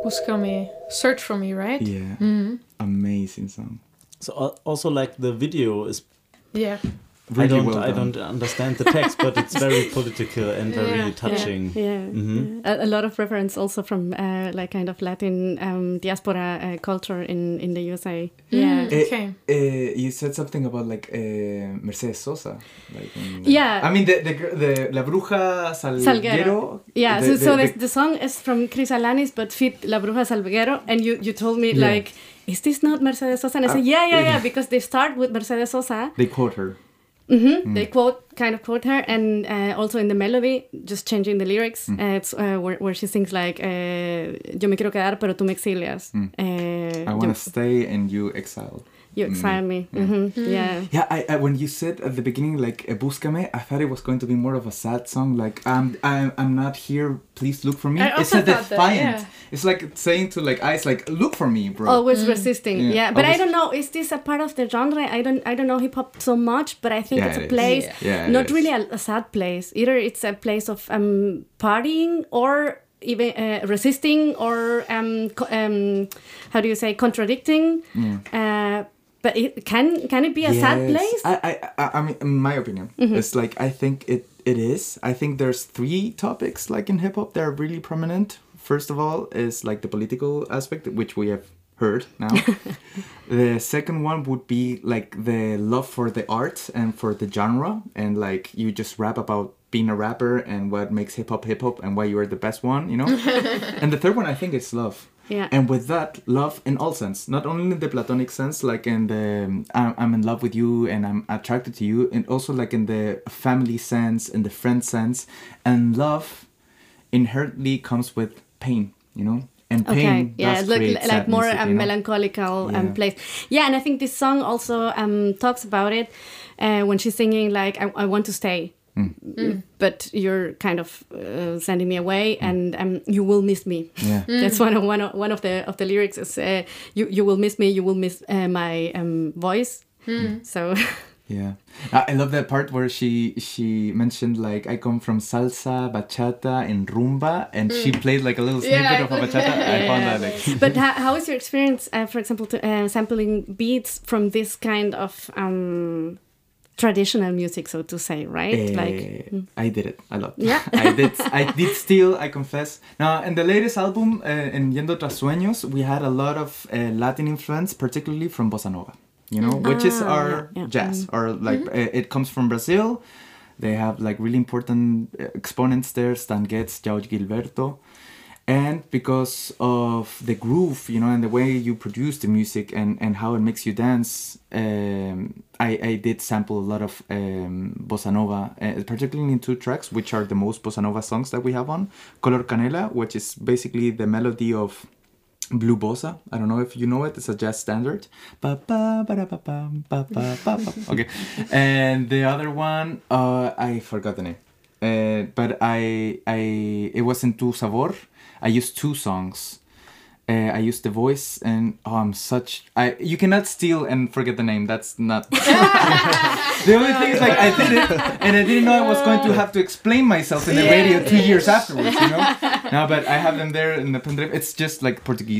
Búscame, Search for Me, right? Yeah. Amazing song. So also like the video is. Yeah. Really I don't understand the text, but it's very political and very touching. A lot of reference also from like kind of Latin diaspora culture in the USA. Okay. You said something about like Mercedes Sosa. Like I mean the La Bruja Salguero. Yeah. The song is from Chris Alanis, but fit La Bruja Salguero, and you told me like, is this not Mercedes Sosa? And I said yeah, because they start with Mercedes Sosa. They quote her. They kind of quote her, and also in the melody, just changing the lyrics. It's where she sings like, yo me quiero quedar, pero tú me exilias. I want to stay and you exile. You exile me. Yeah. Yeah. I when you said at the beginning like Búscame, I thought it was going to be more of a sad song. Like I'm not here. Please look for me. I It's a also thought defiant. that, It's like saying to like Ice, like look for me, bro. Always resisting. Yeah. But Always. I don't know. Is this a part of the genre? I don't know hip hop so much, but I think it's a it place, is. Yeah, it not is. really a sad place. Either it's a place of partying or even resisting or how do you say, contradicting. But can it be a sad place? I mean, in my opinion, it's like I think it is. I think there's 3 topics like in hip hop that are really prominent. First of all is like the political aspect, which we have heard now. The second one would be like the love for the art and for the genre, and like you just rap about being a rapper and what makes hip hop and why you are the best one, you know. And the third one, I think, is love. Yeah. And with that, love in all sense, not only in the platonic sense, like in the I'm in love with you and I'm attracted to you, and also like in the family sense, in the friend sense. And love inherently comes with pain, you know? And pain does create like sad more music, a you know? melancholical place. Yeah, and I think this song also talks about it when she's singing like, I want to stay. But you're kind of sending me away, and you will miss me. Yeah. That's one of the lyrics is you will miss me, you will miss my voice. So Yeah, I love that part where she mentioned like I come from salsa, bachata, and rumba, and she played like a little snippet of a bachata. I found that like. But how is your experience, for example, to, sampling beats from this kind of traditional music, so to say, right? I did it a lot. Yeah. I did still, I confess. Now, in the latest album, in Yendo Tras Sueños, we had a lot of Latin influence, particularly from bossa nova, you know, which is our jazz, or like it comes from Brazil. They have like really important exponents there, Stan Getz, Jorge Gilberto. And because of the groove, you know, and the way you produce the music and how it makes you dance, I did sample a lot of bossa nova, particularly in 2 tracks, which are the most bossa nova songs that we have on. Color Canela, which is basically the melody of Blue Bossa. I don't know if you know it. It's a jazz standard. Okay. And the other one, I forgot the name. But it was in Tu Sabor. I used 2 songs. I used the voice, and you cannot steal and forget the name. That's not. The only thing is like I did it, and I didn't know I was going to have to explain myself in the radio 2 years afterwards. You know. No, but I have them there in the pendrive. It's just like Portuguese